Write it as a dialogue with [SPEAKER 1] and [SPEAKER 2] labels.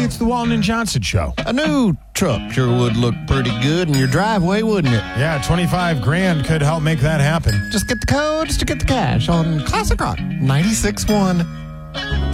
[SPEAKER 1] it's the Walton and Johnson Show.
[SPEAKER 2] A new truck sure would look pretty good in your driveway, wouldn't it?
[SPEAKER 1] Yeah, $25,000 could help make that happen.
[SPEAKER 2] Just get the codes to get the cash on Classic Rock 96.1.